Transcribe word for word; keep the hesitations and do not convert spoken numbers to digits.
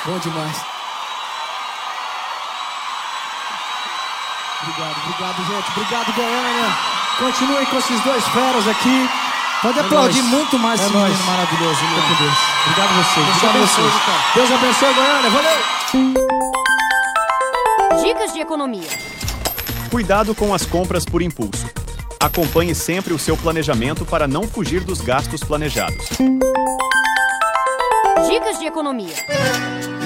Bom demais. Obrigado, obrigado, gente. Obrigado, Goiânia. Continuem com esses dois feras aqui. Pode É aplaudir nóis. muito mais É esse nóis. menino maravilhoso. Fica Leon. com Deus. Obrigado a vocês. Deus Obrigado a abençoe, vocês. cara. Deus abençoe, Goiânia. Valeu. Dicas de economia. Cuidado com as compras por impulso. Acompanhe sempre o seu planejamento para não fugir dos gastos planejados. Dicas de economia.